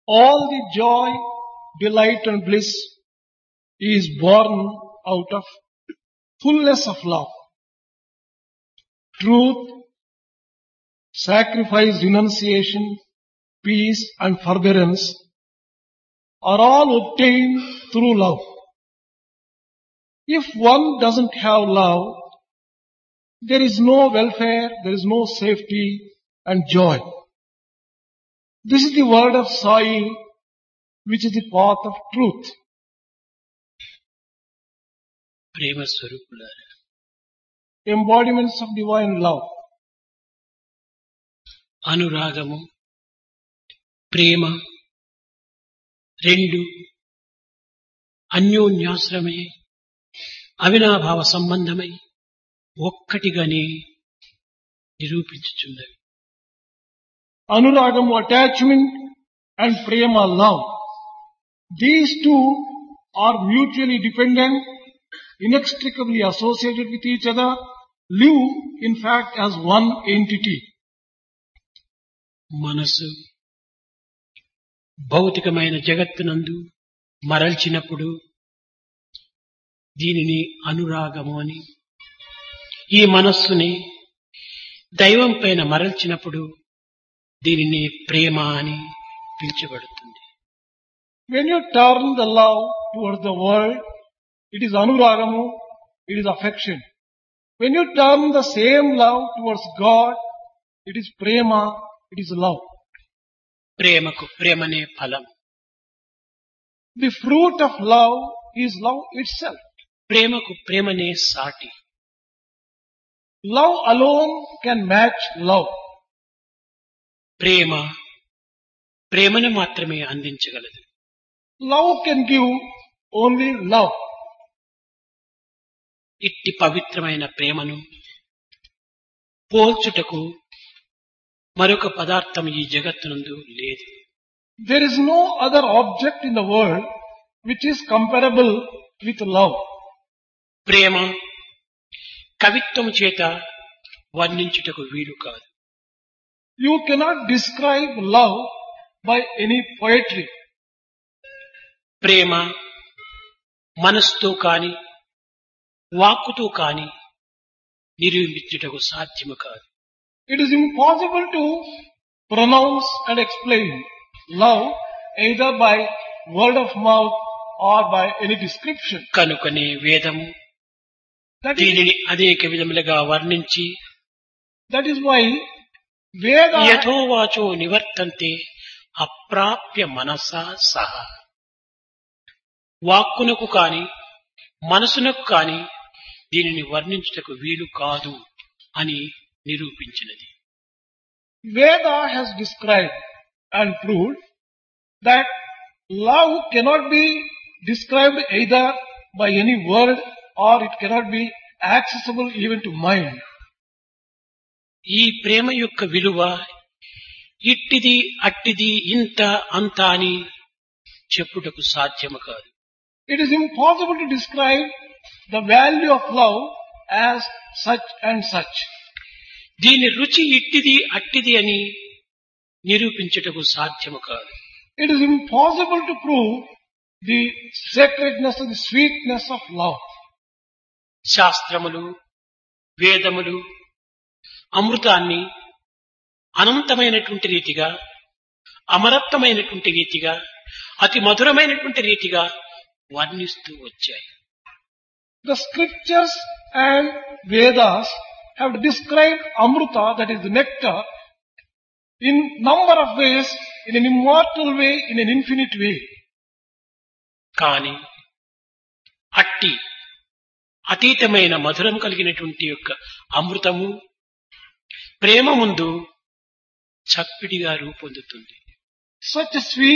All the joy, delight and bliss is born out of fullness of love. Truth, sacrifice, renunciation, peace and forbearance are all obtained through love. If one doesn't have love, there is no welfare, there is no safety and joy. This is the word of Sai, which is the path of truth. ప్రేమ స్వరూపులారా, Embodiments of divine love. అనురాగము, ప్రేమ రెండు అన్యోన్యాశ్రమై అవినాభావ సంబంధమై ఒక్కటిగానే నిరూపించుచున్నవి. Anuragam, attachment and prema, love. These two are mutually dependent, inextricably associated with each other, live in fact as one entity. మనసు భౌతికమైన జగత్తునందు మరల్చినప్పుడు దీనిని అనురాగము అని, ఈ మనస్సుని దైవం పైన మరల్చినప్పుడు దీనిని ప్రేమ అని పిలుచబడుతుంది. When you turn the love towards the world, it is anuragamu, it is affection. When you turn the same love towards God, it is prema, it is love. ప్రేమకు ప్రేమనే ఫలం. The fruit of love is love itself. ప్రేమకు ప్రేమనే సాటి. Love alone can match love. ప్రేమ ప్రేమను మాత్రమే అందించగలదు. Love can give only love. ఇట్టి పవిత్రమైన ప్రేమను పోల్చుటకు మరొక పదార్థం ఈ జగత్తునందు లేదు. There is no other object in the world which is comparable with love. ప్రేమ కవిత్వము చేత వర్ణించుటకు వీలు కాదు. You cannot describe love by any poetry. ప్రేమ మనస్సుతో కాని వాక్కుతో కాని నిరూపించుటకు సాధ్యము కాదు. It is impossible to pronounce and explain love either by word of mouth or by any description. కనుకనే వేదము దీనిని అనేక విధములుగా వర్ణించి That is why Veda యథోవాచో నివర్తంతే అప్రాప్య మనసా సహ. వాక్కునకు కాని మనసునకు కాని దీనిని వర్ణించుటకు వీలు కాదు అని నిరూపించినది. Veda has described and proved that love cannot be described either by any word or it cannot be accessible even to mind. ఈ ప్రేమ యొక్క విలువ ఇట్టిది అట్టిది ఇంత అంత అని చెప్పుటకు సాధ్యము కాదు. It is impossible to describe the value of love as such and such. దీని రుచి ఇట్టిది అట్టిది అని నిరూపించుటకు సాధ్యము కాదు. It is impossible to prove the sacredness and the sweetness of love. శాస్త్రములు వేదములు అమృతాన్ని అనంతమైనటువంటి రీతిగా, అమరత్వమైనటువంటి రీతిగా, అతి మధురమైనటువంటి రీతిగా వర్ణిస్తూ వచ్చాయి. The scriptures and Vedas have described Amrita, that is the nectar, in number of ways, in an immortal way, in an infinite way. కానీ అట్టి అతీతమైన మధురం కలిగినటువంటి యొక్క అమృతము ప్రేమ ముందు చప్పిడిగా రూపొందుతుంది. Such a sweet